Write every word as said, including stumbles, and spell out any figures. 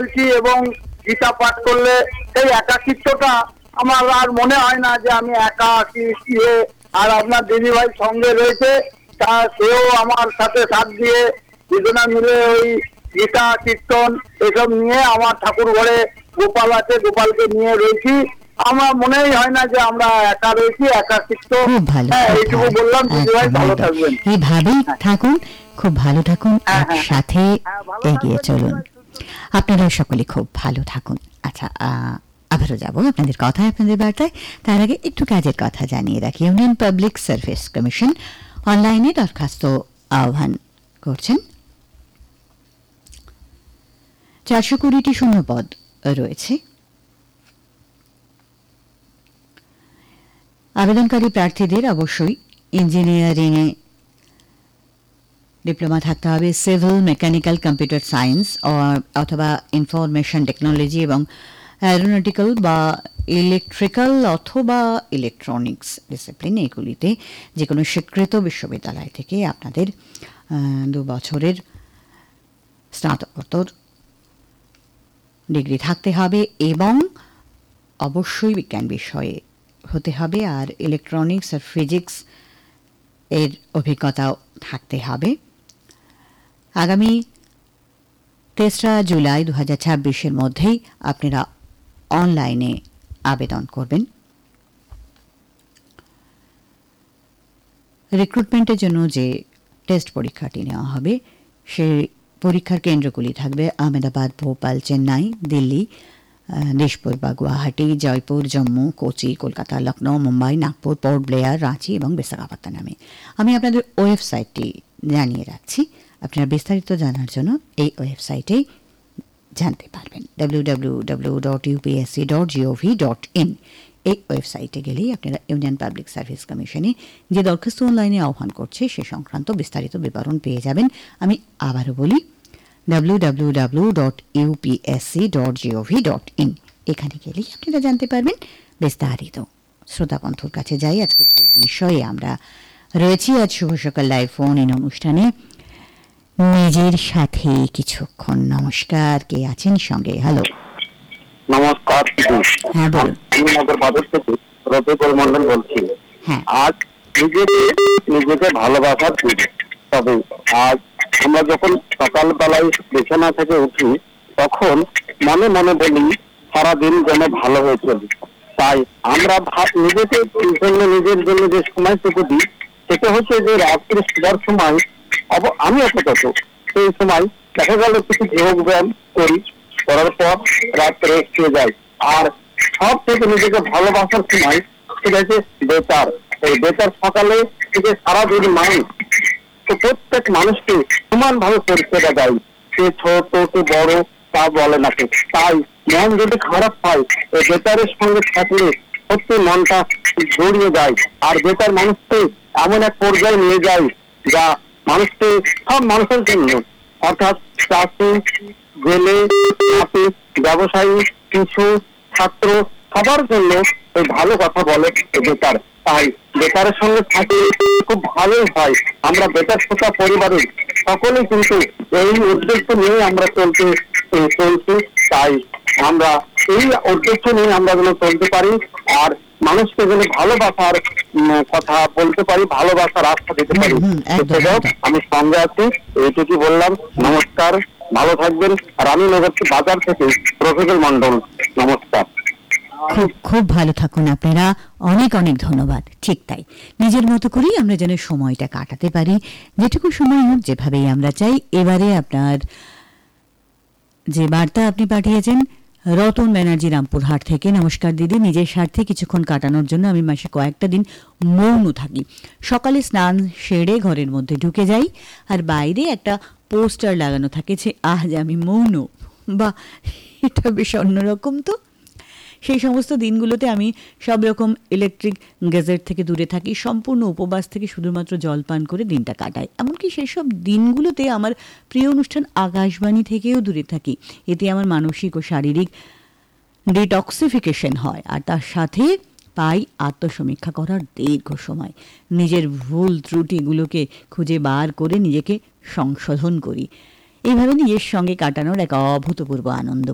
শিখি এবং গীতা পাঠ করলে সেই একাকিত্বটা আমার আর মনে হয় না যে আমি একা আছি। আর আপনার দিদিভাই সঙ্গে রয়েছে, তা সেও আমার সাথে সাথ দিয়ে দুজনা মিলে ওই গীতা কীর্তন এসব নিয়ে আমার ঠাকুর ঘরে গোপাল আছে, গোপালকে নিয়ে রয়েছি। আমার মনেই হয় না যে আমরা একা রয়েছি, একাকিত্ব। হ্যাঁ, এইটুকু বললাম। দিদিভাই ভালো থাকবেন, এইভাবেই থাকুন, খুব ভালো থাকুন, একসাথে এগিয়ে চলুন। আপনারা সকলে খুব ভালো থাকুন। আচ্ছা, আবারও যাবো আপনাদের কথায়, আপনাদের বার্তায়। তার আগে একটু কাজের কথা জানিয়ে রাখি। ইউনিয়ন পাবলিক সার্ভিস কমিশন অনলাইনে দরখাস্ত আহ্বান করছেন। চারশো কুড়িটি শূন্য পদ রয়েছে। আবেদনকারী প্রার্থীদের অবশ্যই ইঞ্জিনিয়ারিংয়ে ডিপ্লোমা থাকতে হবে, সিভিল, মেকানিক্যাল, কম্পিউটার সায়েন্স অথবা ইনফরমেশন টেকনোলজি এবং অ্যারোনটিক্যাল বা ইলেকট্রিক্যাল অথবা ইলেকট্রনিক্স ডিসিপ্লিন, এগুলিতে যে কোনো স্বীকৃত বিশ্ববিদ্যালয় থেকে আপনাদের দু বছরের স্নাতকোত্তর ডিগ্রি থাকতে হবে এবং অবশ্যই বিজ্ঞান বিষয়ে হতে হবে, আর ইলেকট্রনিক্স আর ফিজিক্স এর অভিজ্ঞতাও থাকতে হবে। আগামী তেসরা জুলাই দু হাজার ছাব্বিশের মধ্যেই আপনারা অনলাইনে আবেদন করবেন। রিক্রুটমেন্টের জন্য যে টেস্ট পরীক্ষাটি নেওয়া হবে, সেই পরীক্ষার কেন্দ্রগুলি থাকবে আহমেদাবাদ, ভোপাল, চেন্নাই, দিল্লি, দিশপুর বা গুয়াহাটি, জয়পুর, জম্মু, কোচি, কলকাতা, লখনৌ, মুম্বাই, নাগপুর, পোর্ট ব্লেয়ার, রাঁচি এবং বিশাখাপত্তনমে। আমি আপনাদের ওয়েবসাইটটি জানিয়ে রাখছি। আপনারা বিস্তারিত জানার জন্য এই ওয়েবসাইটেই জানতে পারবেন, W W W dot UPSC dot gov dot in. এই ওয়েবসাইটে গেলেই আপনারা ইউনিয়ন পাবলিক সার্ভিস কমিশনে যে দরখাস্ত অনলাইনে আহ্বান করছে সে সংক্রান্ত বিস্তারিত বিবরণ পেয়ে যাবেন। আমি আবারও বলি, W W W dot UPSC dot gov dot in. এখানে গেলেই আপনারা জানতে পারবেন বিস্তারিত। শ্রোতা বন্ধুর কাছে যাই, আজকে যে বিষয়ে আমরা রয়েছি আজ শুভ সকাল লাইভ ফোন ইন অনুষ্ঠানে নিজের সাথে কিছুক্ষণ। নমস্কার, কে আছেন সঙ্গে? হ্যালো, নমস্কার। হ্যাঁ বলুন। রফিকুল মন্ডল বলছি। আজ নিজেকে নিজেকে ভালোবাসার দিন। তবে আজ আমরা যখন সকালবেলায় বিছানা থেকে উঠি তখন মনে মনে বলি সারাদিন যেন ভালো হয়ে চলি। তাই আমরা নিজেকে জন্য নিজের জন্য যে সময়টুকু দিই সেটা হচ্ছে যে রাত্রে শোবার সময় আমি অন্তত সেই সময় দেখা গেল কিছু যোগ ব্যায়াম করি, করার পর রাত্রে শুয়ে যাই। আর সব থেকে নিজেকে ভালোবাসার সময় সেটা হচ্ছে বেতার। এই বেতার সকালে থেকে সারাদিন মানুষ তো প্রত্যেক মানুষকে সমান ভাবে পরিষেবা দেয়, সে ছোট কে বড় তা বলে না। তাই মন যদি খারাপ হয় এই বেতারের সঙ্গে থাকলে সত্যি মনটা জড়িয়ে যায়। আর বেতার মানুষকে এমন এক পর্যায়ে নিয়ে যায় যা মানুষকে সব মানুষের জন্য, অর্থাৎ চাষি, জেলে, ব্যবসায়ী, কিছু ছাত্র, সবার জন্য এই ভালো কথা বলে বেতার। তাই বেতারের সঙ্গে থাকলে খুব ভালোই হয়। আমরা বেতার শ্রোতা পরিবারের সকলেই কিন্তু এই উদ্দেশ্য নিয়ে আমরা চলতে চলছি। তাই আমরা এই উদ্দেশ্য নিয়ে আমরা যেন চলতে পারি আর মানুষকে যেন ভালোবাসার কথা বলতে পারি, ভালোবাসার রাস্তা দিতে পারি। আমি সঙ্গে আছি, এইটুকু বললাম। নমস্কার, ভালো থাকবেন। আর আমি নগর বাজার থেকে রফিকুল মন্ডল, নমস্কার। খুব খুব ভালো থাকুন আপনারা, অনেক অনেক ধন্যবাদ। ঠিক তাই, নিজের মতো করেই আমরা যেন সময়টা কাটাতে পারি, যেটুকু সময় হোক, যেভাবেই আমরা চাই। এবারে আপনার যে বার্তা আপনি পাঠিয়েছেন রতন ব্যানার্জি রামপুরহাট থেকে। নমস্কার দিদি, নিজের স্বার্থে কিছুক্ষণ কাটানোর জন্য আমি মাসে কয়েকটা দিন মৌন থাকি। সকালে স্নান সেরে ঘরের মধ্যে ঢুকে যাই আর বাইরে একটা পোস্টার লাগানো থাকে যে আজ আমি মৌন। বা এটা বেশ অন্যরকম। তো সেই সমস্ত দিনগুলোতে আমি সব রকম ইলেকট্রিক গ্যাজেট থেকে দূরে থাকি, সম্পূর্ণ উপবাস থেকে শুধুমাত্র জল পান করে দিনটা কাটাই। এমনকি সেই সব দিনগুলোতে আমার প্রিয় অনুষ্ঠান আকাশবাণী থেকেও দূরে থাকি। এতে আমার মানসিক ও শারীরিক ডিটক্সিফিকেশন হয় আর তার সাথে পাই আত্মসমীক্ষা করার দীর্ঘ সময়। নিজের ভুল ত্রুটিগুলোকে খুঁজে বার করে নিজেকে সংশোধন করি। এইভাবে নিজের সঙ্গে কাটানোর এক অভূতপূর্ব আনন্দ